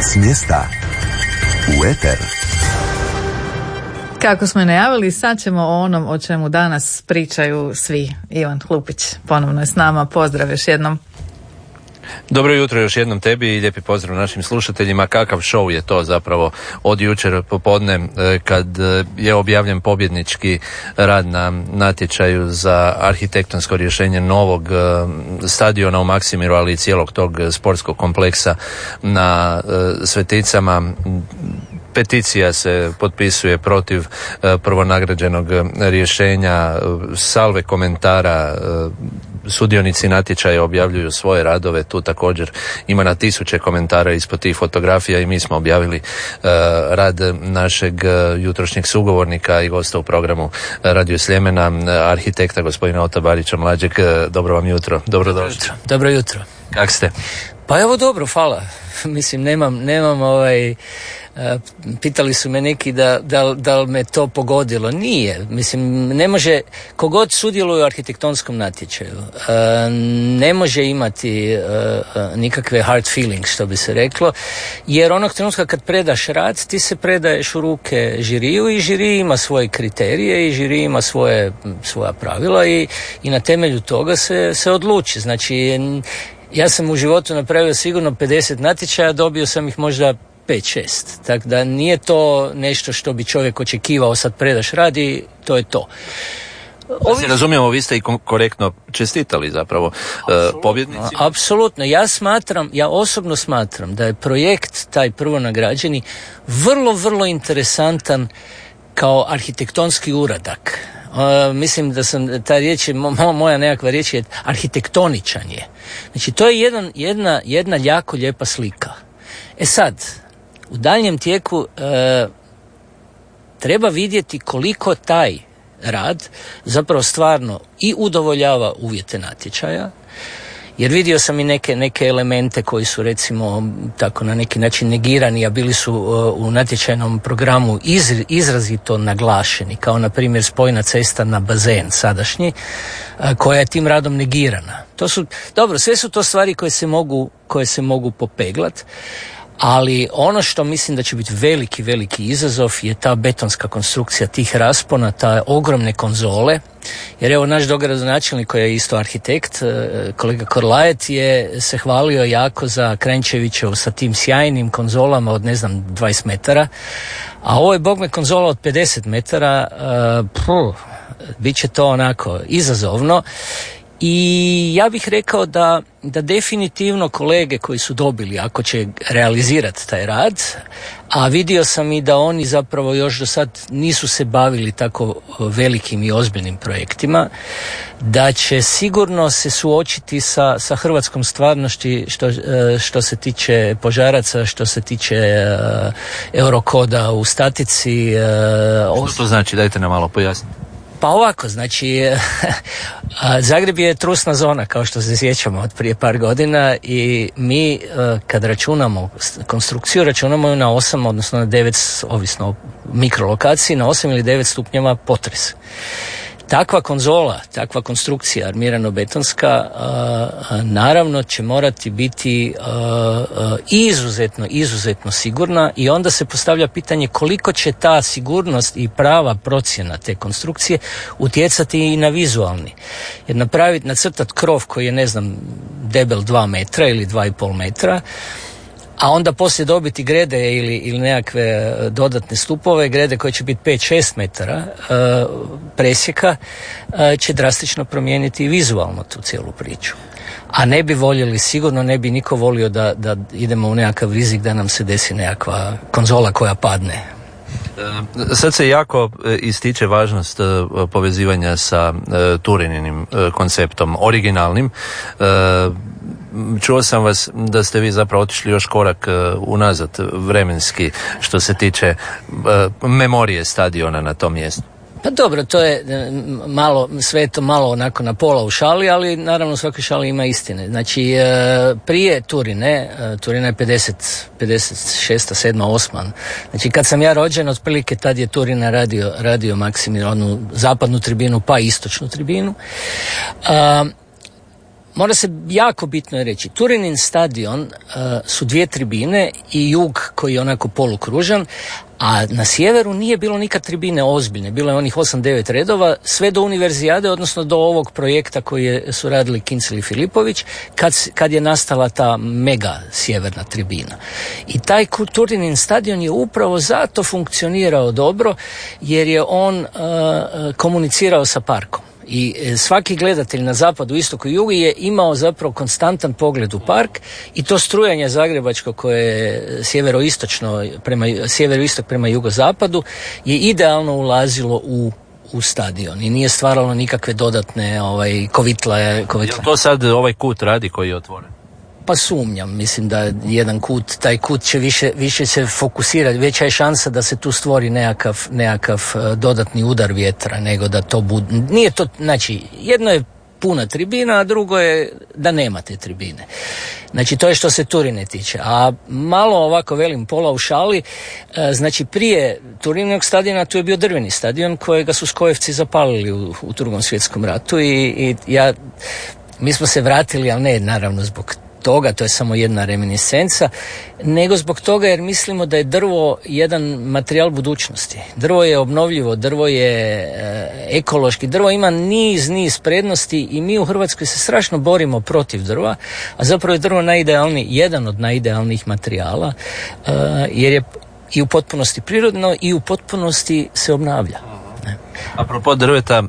S mjesta u eter. Kako smo najavili, sad ćemo o onom o čemu danas pričaju svi. Ivan Hlupić ponovno je s nama. Pozdrav još jednom. Dobro jutro još jednom tebi i lijepi pozdrav našim slušateljima. Kakav show je to zapravo od jučer popodne kad je objavljen pobjednički rad na natječaju za arhitektonsko rješenje novog stadiona u Maksimiru, ali i cijelog tog sportskog kompleksa na Sveticama. Peticija se potpisuje protiv prvonagrađenog rješenja, salve komentara, sudionici natječaja objavljuju svoje radove, tu također ima na tisuće komentara ispod tih fotografija i mi smo objavili rad našeg jutrošnjeg sugovornika i gosta u programu Radio Sljemena, arhitekta gospodina Ota Barića mlađeg. Dobro vam jutro, dobrodošli. Dobro jutro. Kak ste? Pa evo dobro, hvala. Mislim, nemam pitali su me neki da li me to pogodilo. Nije. Mislim, ne može, kogod sudjeluje u arhitektonskom natječaju, ne može imati nikakve hard feelings, što bi se reklo, jer onog trenutka kad predaš rad, ti se predaješ u ruke žiriju i žiri ima svoje kriterije i žiri ima svoja pravila i na temelju toga se odluči. Znači, ja sam u životu napravio sigurno 50 natječaja, dobio sam ih možda 5-6. Tako da nije to nešto što bi čovjek očekivao, sad predaš rad i to je to. Se razumijemo, vi ste i korektno čestitali zapravo pobjednicima. Apsolutno. Ja osobno smatram da je projekt taj prvonagrađeni vrlo, vrlo interesantan kao arhitektonski uradak. Mislim da sam, ta riječ je, moja nekakva riječ je arhitektoničan je. Znači to je jedna jako lijepa slika. E sad, u daljnjem tijeku treba vidjeti koliko taj rad zapravo stvarno i udovoljava uvjete natječaja, jer vidio sam i neke elemente koji su recimo tako na neki način negirani, a bili su u natječajnom programu izrazito naglašeni, kao na primjer spojna cesta na bazen sadašnji, koja je tim radom negirana. Sve su to stvari koje se mogu popeglat, ali ono što mislim da će biti veliki, veliki izazov je ta betonska konstrukcija tih raspona, ta ogromne konzole, jer evo naš dogradonačelnik koji je isto arhitekt, kolega Korlajet, je se hvalio jako za Kranjčevićev sa tim sjajnim konzolama od 20 metara, a ovo je bogme konzola od 50 metara, bit će to onako izazovno. I ja bih rekao da definitivno kolege koji su dobili, ako će realizirati taj rad, a vidio sam i da oni zapravo još do sad nisu se bavili tako velikim i ozbiljnim projektima, da će sigurno se suočiti sa hrvatskom stvarnošću što se tiče požaraca, što se tiče eurokoda u statici. Što to znači? Dajte nam malo pojasniti. Pa ovako, znači, Zagreb je trusna zona, kao što se sjećamo od prije par godina, i mi kad računamo konstrukciju, računamo ju na 8, odnosno na 9, ovisno o mikrolokaciji, na 8 ili 9 stupnjeva potres. Takva konzola, takva konstrukcija armirano-betonska naravno će morati biti izuzetno sigurna, i onda se postavlja pitanje koliko će ta sigurnost i prava procjena te konstrukcije utjecati i na vizualni. Jer nacrtat krov koji je debel 2 metra ili 2,5 metra, a onda poslije dobiti grede ili nekakve dodatne stupove, grede koje će biti 5-6 metara presjeka, će drastično promijeniti vizualno tu cijelu priču. A ne bi voljeli, sigurno ne bi niko volio da idemo u nekakav rizik da nam se desi nekakva konzola koja padne. Sad se jako ističe važnost povezivanja sa Turininim konceptom, originalnim. Čuo sam vas da ste vi zapravo otišli još korak unazad vremenski što se memorije stadiona na tom mjestu. Pa dobro, to je malo, sve je to malo onako na pola u šali, ali naravno u svakoj šali ima istine. Znači, prije Turina je 56. 7. 8. Znači, kad sam ja rođen, otprilike tad je Turina radio Maksimir, onu zapadnu tribinu pa istočnu tribinu. mora se jako bitno reći, Turinin stadion su 2 tribine i jug koji je onako polukružan, a na sjeveru nije bilo nikad tribine ozbiljne, bilo je onih 8-9 redova, sve do univerzijade, odnosno do ovog projekta koji su radili Kincel i Filipović, kad je nastala ta mega sjeverna tribina. I taj Turinin stadion je upravo zato funkcionirao dobro, jer je on komunicirao sa parkom. I svaki gledatelj na zapadu, istoku i jugu je imao zapravo konstantan pogled u park i to strujanje zagrebačko koje je sjeveroistok prema jugozapadu je idealno ulazilo u stadion i nije stvaralo nikakve dodatne kovitlaje. Je li to sad ovaj kut radi koji je otvoren? Pa sumnjam, mislim da jedan kut, taj kut će više se fokusirati, veća je šansa da se tu stvori nekakav dodatni udar vjetra nego da to bude, nije to, znači jedno je puna tribina, a drugo je da nema te tribine. Znači to je što se Turine tiče. A malo ovako velim pola u šali, znači prije Turinovog stadiona tu je bio drveni stadion kojega su Skojevci zapalili u Drugom svjetskom ratu i mi smo se vratili, ali ne naravno zbog toga, to je samo jedna reminiscenca, nego zbog toga jer mislimo da je drvo jedan materijal budućnosti. Drvo je obnovljivo, drvo je ekološki, drvo ima niz prednosti i mi u Hrvatskoj se strašno borimo protiv drva, a zapravo je drvo jedan od najidealnijih materijala, jer je i u potpunosti prirodno i u potpunosti se obnavlja. Apropo drveta,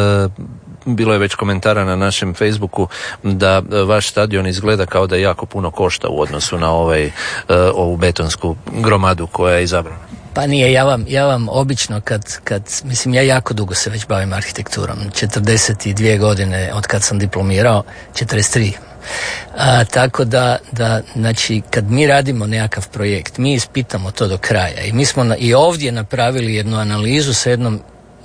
bilo je već komentara na našem Facebooku da vaš stadion izgleda kao da jako puno košta u odnosu na ovu betonsku gromadu koja je izabrana. Pa nije, ja vam obično mislim ja jako dugo se već bavim arhitekturom, 42 godine od kad sam diplomirao, 43. Tako da znači kad mi radimo nekakav projekt, mi ispitamo to do kraja i mi smo i ovdje napravili jednu analizu sa jednom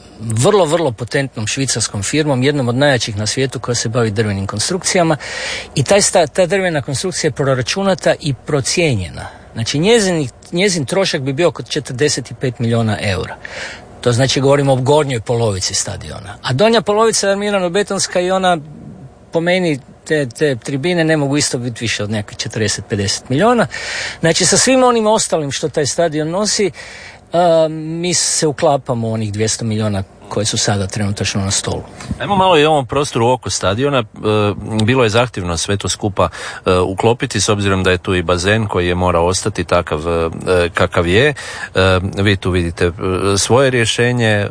vrlo potentnom švicarskom firmom, jednom od najjačih na svijetu koja se bavi drvenim konstrukcijama i ta drvena konstrukcija je proračunata i procijenjena. Znači njezin trošak bi bio oko 45 milijuna eura. To znači govorimo o gornjoj polovici stadiona. A donja polovica je armirano-betonska i ona po meni te tribine ne mogu isto biti više od nekakvih 40-50 milijuna. Znači sa svim onim ostalim što taj stadion nosi, mi se uklapamo u onih 200 milijuna koje su sada trenutačno na stolu. Ajmo malo i ovom prostoru oko stadiona. Bilo je zahtjevno sve to skupa uklopiti s obzirom da je tu i bazen koji je morao ostati takav kakav je. Vi tu vidite svoje rješenje.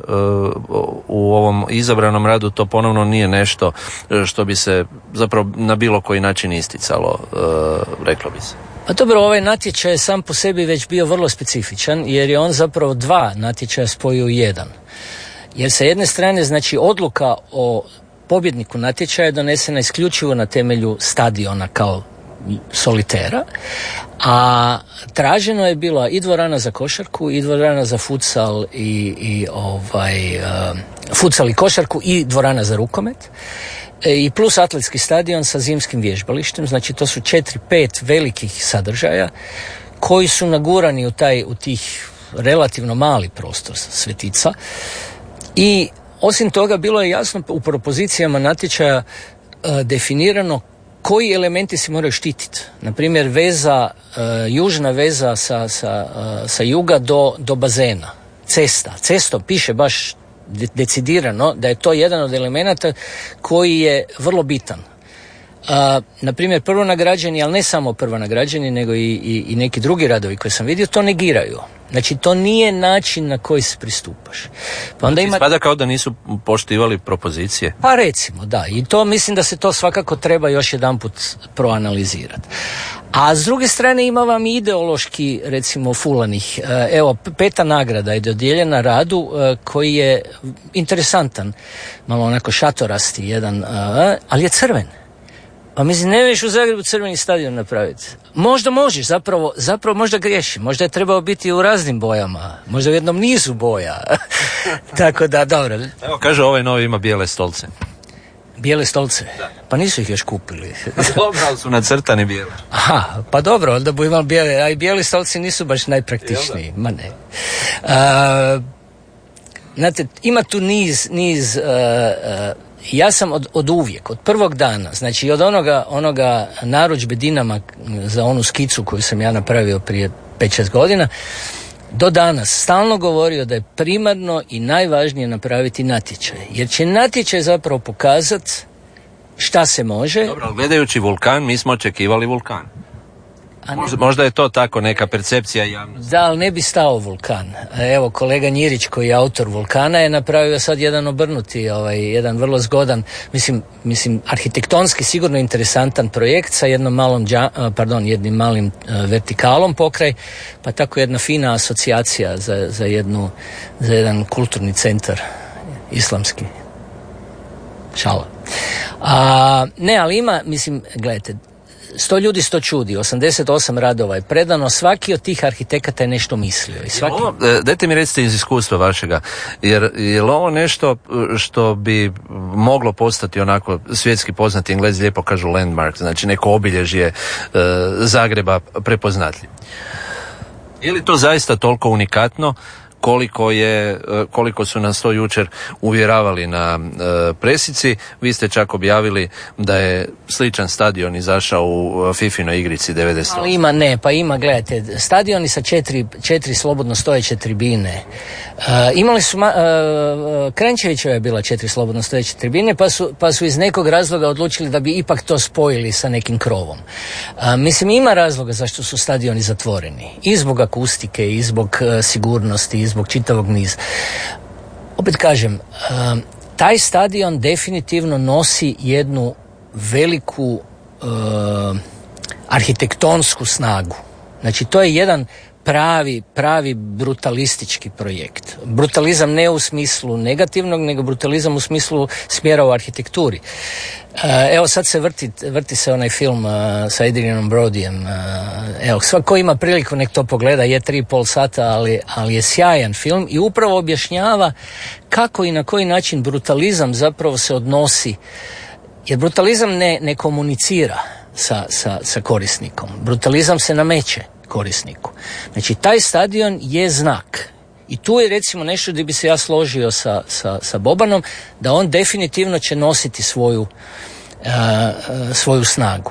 U ovom izabranom radu to ponovno nije nešto što bi se zapravo na bilo koji način isticalo, reklo bi se. Pa dobro, ovaj natječaj je sam po sebi već bio vrlo specifičan jer je on zapravo 2 natječaja spojio u jedan. Jer sa jedne strane, znači odluka o pobjedniku natječaja je donesena isključivo na temelju stadiona kao solitera, a traženo je bila i dvorana za košarku i dvorana za futsal futsal i košarku i dvorana za rukomet. I plus atletski stadion sa zimskim vježbalištem, znači to su 4-5 velikih sadržaja koji su nagurani u tih relativno mali prostor Svetica i osim toga bilo je jasno u propozicijama natječaja definirano koji elementi se moraju štititi. Naprimjer južna veza sa juga do bazena, cestom piše baš decidirano da je to jedan od elemenata koji je vrlo bitan. Naprimjer, prvonagrađeni, ali ne samo prvonagrađeni, nego i neki drugi radovi koje sam vidio, to negiraju. Znači, to nije način na koji se pristupaš. Pa onda Ispada kao da nisu poštivali propozicije? Pa recimo, da. I to mislim da se to svakako treba još jedanput proanalizirati. A s druge strane ima vam i ideološki, recimo, fulanih. Evo, 5. nagrada je dodijeljena radu koji je interesantan, malo onako šatorasti jedan, ali je crven. Pa mislim, ne možeš u Zagrebu crveni stadion napraviti. Možda možeš, zapravo možda griješi. Možda je trebao biti u raznim bojama. Možda u jednom nizu boja. Tako da, dobro. Evo, kaže, ovaj novi ima bijele stolce. Bijele stolce? Da. Pa nisu ih još kupili. Dobro, ali su nacrtani bijeli. Aha, pa dobro, onda bu imali bijele. A i bijeli stolci nisu baš najpraktičniji. Ma ne. Znate, ima tu niz ja sam od uvijek, od prvog dana, znači od onoga narudžbe Dinama za onu skicu koju sam ja napravio prije 5-6 godina, do danas stalno govorio da je primarno i najvažnije napraviti natječaj. Jer će natječaj zapravo pokazati šta se može. Dobro, gledajući Vulkan, mi smo očekivali Vulkan. Možda je to tako neka percepcija javnosti. Da, ali ne bi stao Vulkan. Evo, kolega Njirić koji je autor Vulkana je napravio sad jedan obrnuti, jedan vrlo zgodan, mislim arhitektonski sigurno interesantan projekt sa jednim malim vertikalom pokraj, pa tako jedna fina asocijacija za jedan kulturni centar islamski. Šala. Ne, ali ima, gledajte, 100 ljudi, 100 čudi, 88 radova je predano, svaki od tih arhitekata je nešto mislio. Dajte mi recite iz iskustva vašega, jer je li ovo nešto što bi moglo postati onako svjetski poznati, Englezi lijepo kažu landmark, znači neko obilježje Zagreba prepoznatljiv? Je li to zaista toliko unikatno koliko su nas to jučer uvjeravali na presici? Vi ste čak objavili da je sličan stadion izašao u Fifinoj igrici 98. Ali ima, gledajte, stadioni sa 4 slobodno stojeće tribine. Imali su, Kranjčevićeva je bila 4 slobodno stojeće tribine, pa su iz nekog razloga odlučili da bi ipak to spojili sa nekim krovom. Ima razloga zašto su stadioni zatvoreni. I zbog akustike, i zbog sigurnosti, i zbog čitavog niza. Opet kažem, taj stadion definitivno nosi jednu veliku arhitektonsku snagu. Znači, to je jedan pravi brutalistički projekt. Brutalizam ne u smislu negativnog, nego brutalizam u smislu smjera u arhitekturi. Evo sad se vrti se onaj film sa Adrianom Brodyjem. Evo, svako ima priliku nek to pogleda, je 3,5 sata, ali je sjajan film i upravo objašnjava kako i na koji način brutalizam zapravo se odnosi. Jer brutalizam ne komunicira sa korisnikom. Brutalizam se nameće korisniku. Znači, taj stadion je znak. I tu je recimo nešto gdje bi se ja složio sa Bobanom, da on definitivno će nositi svoju snagu.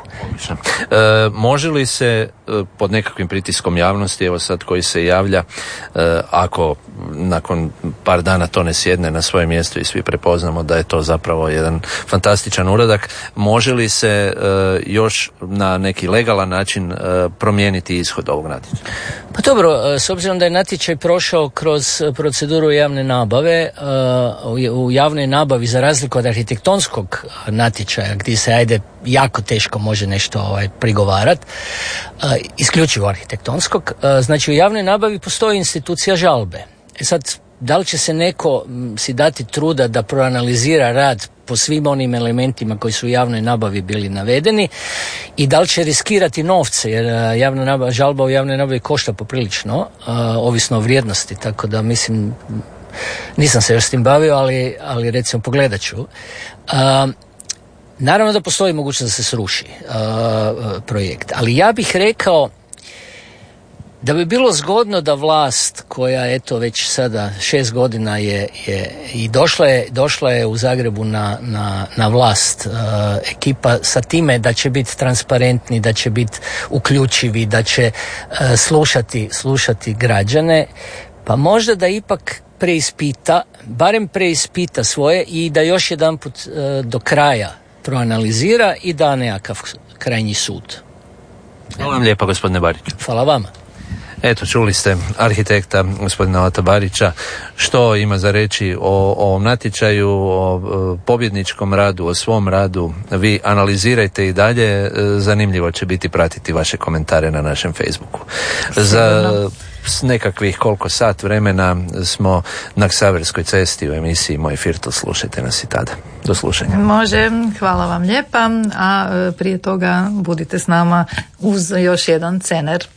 Može li se pod nekakvim pritiskom javnosti, evo sad koji se javlja, ako nakon par dana to ne sjedne na svoje mjesto i svi prepoznamo da je to zapravo jedan fantastičan uradak, može li se još na neki legalan način promijeniti ishod ovog natječaja? Pa dobro, s obzirom da je natječaj prošao kroz proceduru javne nabave, u javnoj nabavi za razliku od arhitektonskog natječaja gdje se jako teško može nešto prigovarati, isključivo arhitektonskog, znači u javnoj nabavi postoji institucija žalbe. Sad, da li će se neko si dati truda da proanalizira rad po svim onim elementima koji su u javnoj nabavi bili navedeni i da li će riskirati novce, jer žalba u javnoj nabavi košta poprilično, ovisno o vrijednosti, tako da nisam se još s tim bavio, ali recimo pogledat ću. Naravno da postoji mogućnost da se sruši projekt, ali ja bih rekao da bi bilo zgodno da vlast koja već sada 6 godina je i došla je u Zagrebu na vlast, ekipa sa time da će biti transparentni, da će biti uključivi, da će slušati građane, pa možda da ipak barem preispita svoje i da još jedanput do kraja proanalizira i da nekakav krajnji sud. Hvala vam lijepa, gospodine Barić. Hvala vama. Eto, čuli ste arhitekta gospodina Alata Barića što ima za reći o ovom natječaju, o pobjedničkom radu, o svom radu. Vi analizirajte i dalje, zanimljivo će biti pratiti vaše komentare na našem Facebooku. Za nekakvih koliko sat vremena smo na Ksaverskoj cesti u emisiji Moj Firtl, slušajte nas i tada. Do slušanja. Može, hvala vam lijepa, a prije toga budite s nama uz još jedan cener.